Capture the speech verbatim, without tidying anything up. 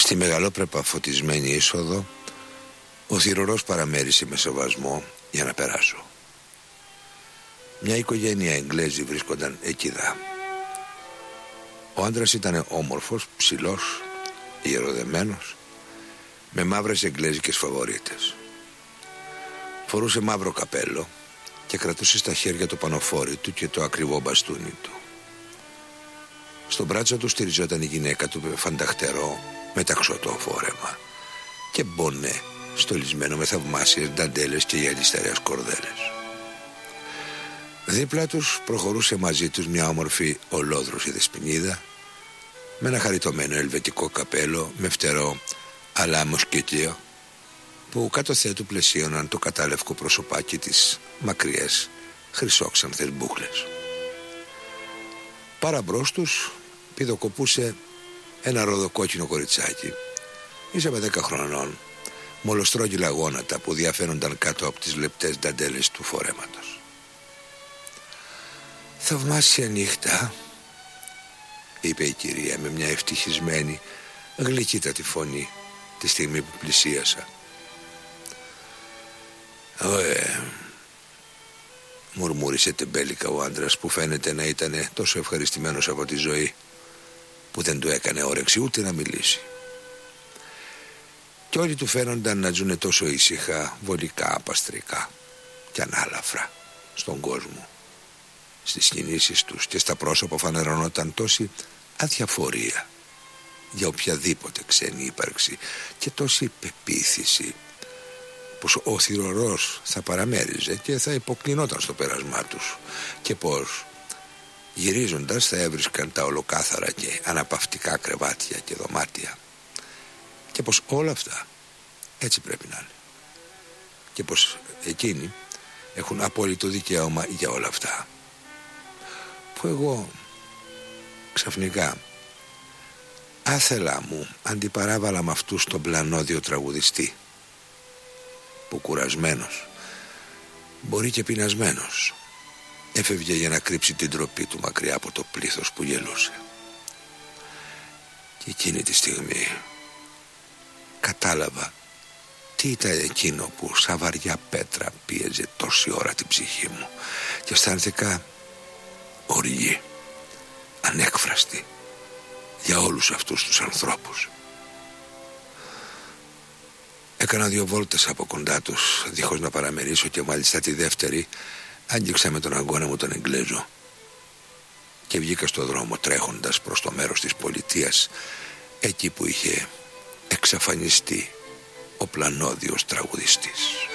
Στη μεγαλόπρεπα φωτισμένη είσοδο ο θυρωρός παραμέρισε με σεβασμό για να περάσω. Μια οικογένεια Εγγλέζοι βρίσκονταν εκείδα. Ο άντρας ήταν όμορφος, ψηλός, ιεροδεμένος, με μαύρες εγγλέζικες φαβορίτες. Φορούσε μαύρο καπέλο και κρατούσε στα χέρια το πανοφόρι του και το ακριβό μπαστούνι του. Στο μπράτσο του στηριζόταν η γυναίκα του με φανταχτερό μεταξωτό φόρεμα και μπονέ στολισμένο με θαυμάσιες νταντέλες και γυαλιστερές κορδέλες. Δίπλα τους προχωρούσε μαζί τους μια όμορφη ολόδρουση δεσποινίδα με ένα χαριτωμένο ελβετικό καπέλο με φτερό αλά μοσκετίο, που κάτω θέτου πλαισίωναν το κατάλευκο προσωπάκι της μακριές χρυσόξανθες μπούκλες. Παρά μπρος τους πηδοκοπούσε ένα ροδοκόκκινο κοριτσάκι ίσα με δέκα χρονών, μολοστρόγγυλα γόνατα που διαφαίνονταν κάτω από τις λεπτές νταντέλες του φορέματος. «Θαυμάσια νύχτα», είπε η κυρία με μια ευτυχισμένη γλυκύτατη φωνή τη στιγμή που πλησίασα. «Ωε», μουρμούρισε τεμπέλικα ο άντρας, που φαίνεται να ήταν τόσο ευχαριστημένος από τη ζωή που δεν του έκανε όρεξη ούτε να μιλήσει. Κι όλοι του φαίνονταν να ζουνε τόσο ήσυχα, βολικά, απαστρικά και ανάλαφρα στον κόσμο. Στις κινήσεις τους και στα πρόσωπα φανερωνόταν τόση αδιαφορία για οποιαδήποτε ξένη ύπαρξη και τόση πεποίθηση πως ο θυρωρός θα παραμέριζε και θα υποκλεινόταν στο πέρασμά τους και πως γυρίζοντας θα έβρισκαν τα ολοκάθαρα και αναπαυτικά κρεβάτια και δωμάτια και πως όλα αυτά έτσι πρέπει να είναι και πως εκείνοι έχουν απόλυτο δικαίωμα για όλα αυτά, που εγώ ξαφνικά άθελά μου αντιπαράβαλα με αυτούς τον πλανόδιο τραγουδιστή που κουρασμένος, μπορεί και πεινασμένος, έφευγε για να κρύψει την ντροπή του μακριά από το πλήθος που γελούσε. Και εκείνη τη στιγμή κατάλαβα τι ήταν εκείνο που σαν βαριά πέτρα πίεζε τόση ώρα την ψυχή μου και αισθάνθηκα οργή, ανέκφραστη για όλους αυτούς τους ανθρώπους. Έκανα δύο βόλτες από κοντά τους δίχως να παραμερίσω και μάλιστα τη δεύτερη άγγιξα με τον αγώνα μου τον Εγγλέζο και βγήκα στο δρόμο τρέχοντας προς το μέρος της πολιτείας, εκεί που είχε εξαφανιστεί ο πλανόδιος τραγουδιστής.